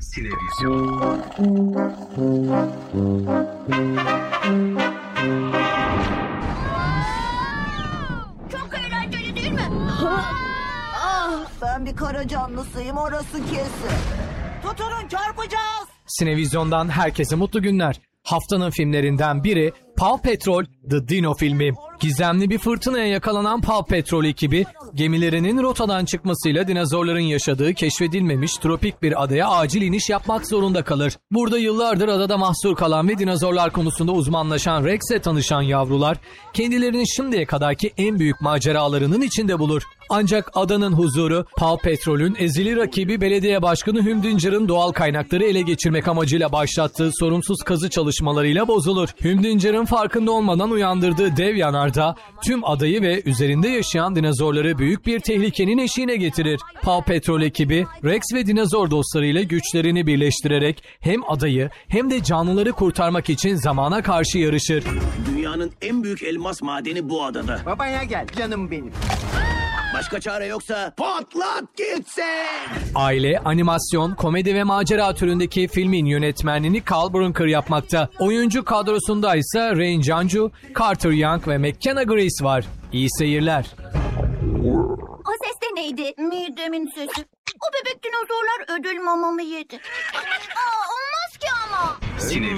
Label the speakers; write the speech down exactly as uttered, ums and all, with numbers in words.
Speaker 1: Sinevizyon.
Speaker 2: Çok eğlenceli değil mi?
Speaker 3: Ah, ben bir kara canlısıyım, orası kesin. Tutunun, çarpacağız.
Speaker 4: Sinevizyon'dan herkese mutlu günler. Haftanın filmlerinden biri Paw Patrol The Dino filmi. Gizemli bir fırtınaya yakalanan Paw Patrol ekibi gemilerinin rotadan çıkmasıyla dinozorların yaşadığı keşfedilmemiş tropik bir adaya acil iniş yapmak zorunda kalır. Burada yıllardır adada mahsur kalan ve dinozorlar konusunda uzmanlaşan Rex'le tanışan yavrular kendilerini şimdiye kadarki en büyük maceralarının içinde bulur. Ancak adanın huzuru Paw Patrol'ün ezili rakibi belediye başkanı Hümdincer'ın doğal kaynakları ele geçirmek amacıyla başlattığı sorumsuz kazı çalışmalarıyla bozulur. Hümdincer'ın farkında olmadan uyandırdığı dev yanardağ tüm adayı ve üzerinde yaşayan dinozorları büyük bir tehlikenin eşiğine getirir. Paw Patrol ekibi Rex ve dinozor dostlarıyla güçlerini birleştirerek hem adayı hem de canlıları kurtarmak için zamana karşı yarışır.
Speaker 5: Dünyanın en büyük elmas madeni bu adada.
Speaker 6: Babaya gel canım benim.
Speaker 5: Başka çare yoksa patlat gitsin.
Speaker 4: Aile, animasyon, komedi ve macera türündeki filmin yönetmenliğini Carl Brunker yapmakta. Oyuncu kadrosunda ise Rain Janju, Carter Young ve McKenna Grace var. İyi seyirler.
Speaker 2: O ses de neydi? Midemin sesi. O bebek dinozorlar ödül mamamı yedi. Aa, olmaz ki ama.
Speaker 1: Sinevizyon.